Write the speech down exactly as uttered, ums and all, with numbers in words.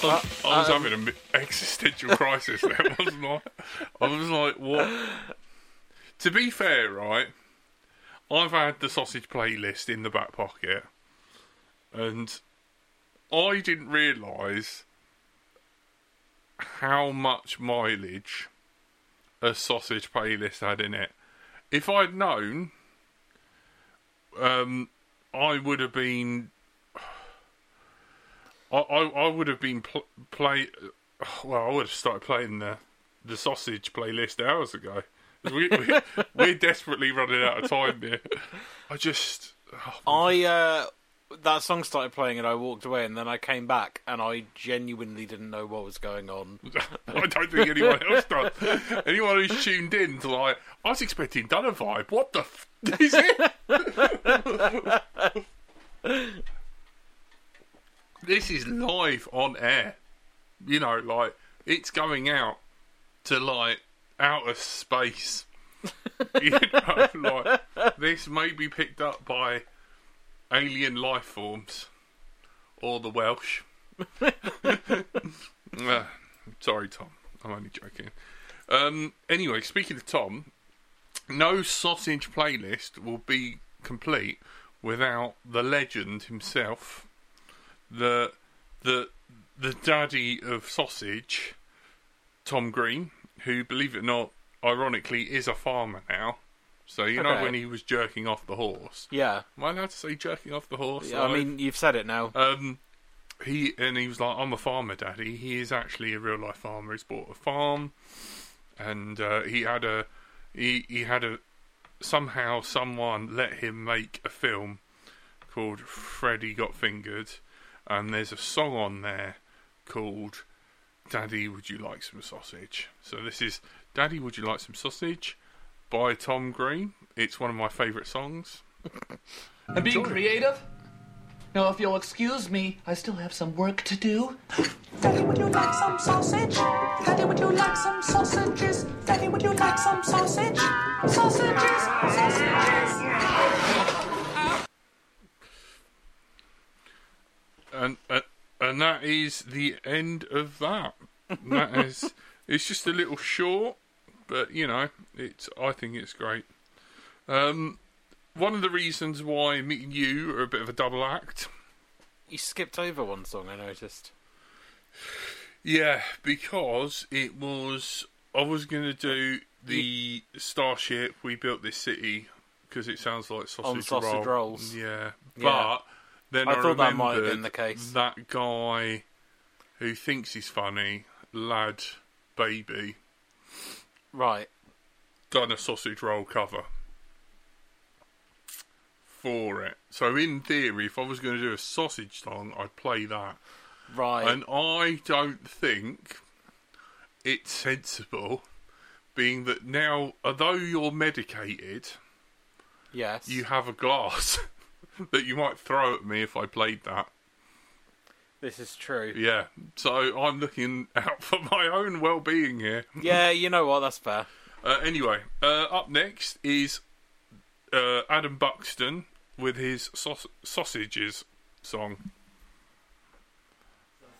Uh, I was um, having an existential crisis there, wasn't I? I was like, what? To be fair, right, I've had the sausage playlist in the back pocket, and I didn't realise how much mileage a sausage playlist had in it. If I'd known, um, I would have been... I, I, I would have been pl- play. Well, I would have started playing the the sausage playlist hours ago. We, we, we're desperately running out of time here. I just. Oh, I uh, that song started playing and I walked away, and then I came back and I genuinely didn't know what was going on. I don't think anyone else does. Anyone who's tuned in to like, I was expecting Dunner Vibe. What the f- is it? This is live on air. You know, like, it's going out to, like, outer space. You know, like, this may be picked up by alien life forms. Or the Welsh. uh, sorry, Tom. I'm only joking. Um, anyway, speaking of Tom, no sausage playlist will be complete without the legend himself. The the the daddy of sausage, Tom Green, who, believe it or not, ironically is a farmer now. So you know Okay. when he was jerking off the horse. Yeah, Am I allowed to say jerking off the horse? yeah. I mean, you've said it now. um, he and he was like, "I'm a farmer, daddy." He is actually a real life farmer. He's bought a farm, and uh, he had a he he had a somehow someone let him make a film called Freddy Got Fingered. And there's a song on there called Daddy, Would You Like Some Sausage? So this is Daddy, Would You Like Some Sausage by Tom Green. It's one of my favourite songs. I'm being creative. Now, if you'll excuse me, I still have some work to do. Daddy, would you like some sausage? Daddy, would you like some sausages? Daddy, would you like some sausage? Sausages, sausages. And uh, and that is the end of that. That is, it's just a little short, but you know, it's. I think it's great. Um, one of the reasons why me and you are a bit of a double act. You skipped over one song, I noticed. Yeah, because it was. I was going to do the Starship, We Built This City, because it sounds like sausage, On sausage roll. rolls. Yeah, Yeah. but then I, I thought that might have remembered been the case. That guy who thinks he's funny, Lad Baby, Right. done a sausage roll cover for it. So in theory, if I was going to do a sausage song, I'd play that. Right. And I don't think it's sensible, being that now, although you're medicated, yes. you have a glass that you might throw at me if I played that. This is true. Yeah, so I'm looking out for my own well-being here. Yeah, you know what? That's fair. Uh, anyway, uh, up next is uh, Adam Buxton with his saus- Sausages song.